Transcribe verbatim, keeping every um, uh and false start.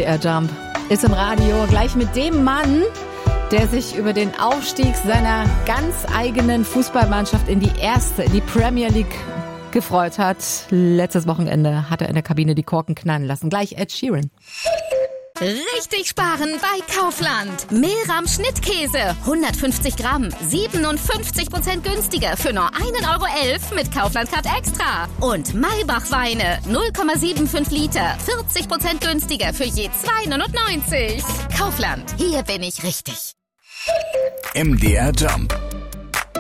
D R Jump ist im Radio gleich mit dem Mann, der sich über den Aufstieg seiner ganz eigenen Fußballmannschaft in die erste, in die Premier League gefreut hat. Letztes Wochenende hat er in der Kabine die Korken knallen lassen. Gleich Ed Sheeran. Richtig sparen bei Kaufland. Mehlrahm Schnittkäse, hundertfünfzig Gramm, siebenundfünfzig Prozent günstiger für nur ein Euro elf mit Kaufland Card Extra. Und Maybach Weine, null Komma fünfundsiebzig Liter, vierzig Prozent günstiger für je zwei neunundneunzig. Kaufland, hier bin ich richtig. M D R Jump.